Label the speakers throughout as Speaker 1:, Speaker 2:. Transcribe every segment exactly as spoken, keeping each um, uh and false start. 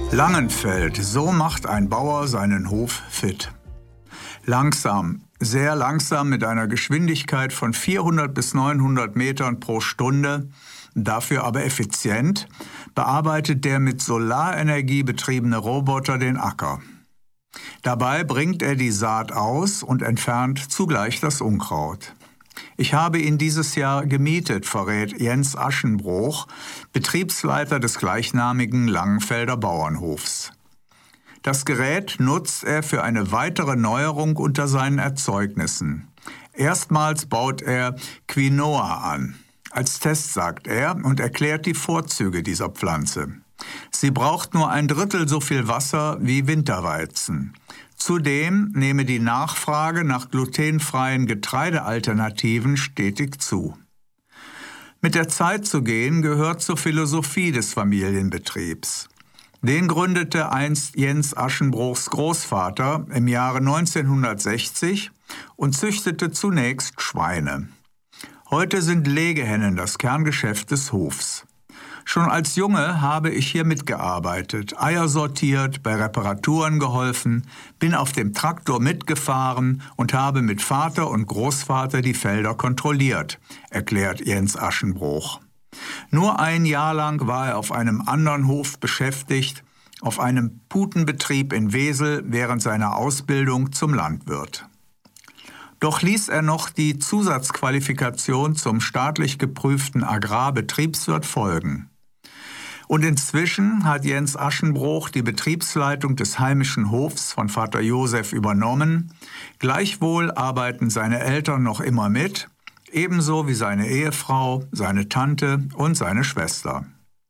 Speaker 1: Langenfeld, so macht ein Bauer seinen Hof fit. Langsam, sehr langsam mit einer Geschwindigkeit von vierhundert bis neunhundert Metern pro Stunde, dafür aber effizient, bearbeitet der mit Solarenergie betriebene Roboter den Acker. Dabei bringt er die Saat aus und entfernt zugleich das Unkraut. Ich habe ihn dieses Jahr gemietet, verrät Jens Aschenbroch, Betriebsleiter des gleichnamigen Langenfelder Bauernhofs. Das Gerät nutzt er für eine weitere Neuerung unter seinen Erzeugnissen. Erstmals baut er Quinoa an. Als Test sagt er und erklärt die Vorzüge dieser Pflanze. Sie braucht nur ein Drittel so viel Wasser wie Winterweizen. Zudem nehme die Nachfrage nach glutenfreien Getreidealternativen stetig zu. Mit der Zeit zu gehen gehört zur Philosophie des Familienbetriebs. Den gründete einst Jens Aschenbrochs Großvater im Jahre neunzehnhundertsechzig und züchtete zunächst Schweine. Heute sind Legehennen das Kerngeschäft des Hofs. Schon als Junge habe ich hier mitgearbeitet, Eier sortiert, bei Reparaturen geholfen, bin auf dem Traktor mitgefahren und habe mit Vater und Großvater die Felder kontrolliert, erklärt Jens Aschenbroch. Nur ein Jahr lang war er auf einem anderen Hof beschäftigt, auf einem Putenbetrieb in Wesel während seiner Ausbildung zum Landwirt. Doch ließ er noch die Zusatzqualifikation zum staatlich geprüften Agrarbetriebswirt folgen. Und inzwischen hat Jens Aschenbroch die Betriebsleitung des heimischen Hofs von Vater Josef übernommen. Gleichwohl arbeiten seine Eltern noch immer mit, ebenso wie seine Ehefrau, seine Tante und seine Schwester.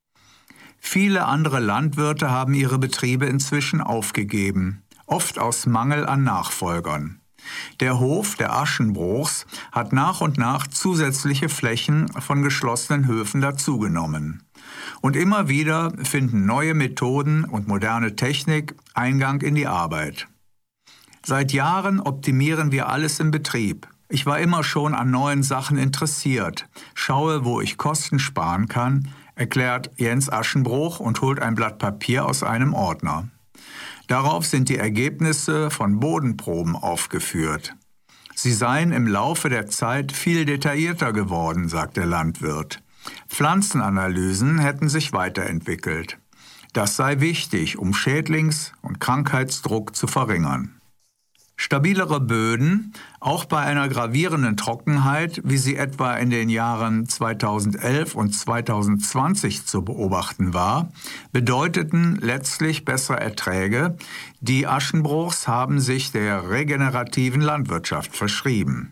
Speaker 1: Viele andere Landwirte haben ihre Betriebe inzwischen aufgegeben, oft aus Mangel an Nachfolgern. Der Hof der Aschenbrochs hat nach und nach zusätzliche Flächen von geschlossenen Höfen dazugenommen. Und immer wieder finden neue Methoden und moderne Technik Eingang in die Arbeit. Seit Jahren optimieren wir alles im Betrieb. Ich war immer schon an neuen Sachen interessiert, schaue, wo ich Kosten sparen kann, erklärt Jens Aschenbroch und holt ein Blatt Papier aus einem Ordner. Darauf sind die Ergebnisse von Bodenproben aufgeführt. Sie seien im Laufe der Zeit viel detaillierter geworden, sagt der Landwirt. Pflanzenanalysen hätten sich weiterentwickelt. Das sei wichtig, um Schädlings- und Krankheitsdruck zu verringern. Stabilere Böden, auch bei einer gravierenden Trockenheit, wie sie etwa in den Jahren zweitausendelf und zweitausendzwanzig zu beobachten war, bedeuteten letztlich bessere Erträge. Die Aschenbrochs haben sich der regenerativen Landwirtschaft verschrieben.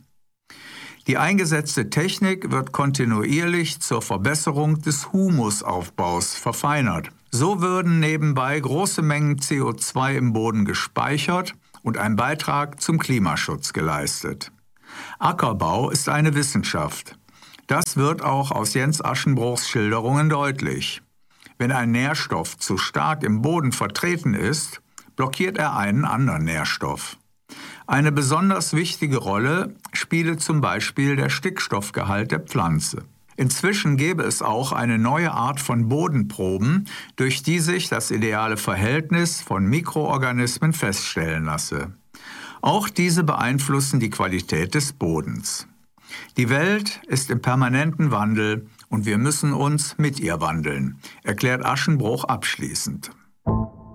Speaker 1: Die eingesetzte Technik wird kontinuierlich zur Verbesserung des Humusaufbaus verfeinert. So würden nebenbei große Mengen C O zwei im Boden gespeichert und ein Beitrag zum Klimaschutz geleistet. Ackerbau ist eine Wissenschaft. Das wird auch aus Jens Aschenbrochs Schilderungen deutlich. Wenn ein Nährstoff zu stark im Boden vertreten ist, blockiert er einen anderen Nährstoff. Eine besonders wichtige Rolle spiele zum Beispiel der Stickstoffgehalt der Pflanze. Inzwischen gäbe es auch eine neue Art von Bodenproben, durch die sich das ideale Verhältnis von Mikroorganismen feststellen lasse. Auch diese beeinflussen die Qualität des Bodens. Die Welt ist im permanenten Wandel und wir müssen uns mit ihr wandeln, erklärt Aschenbroch abschließend.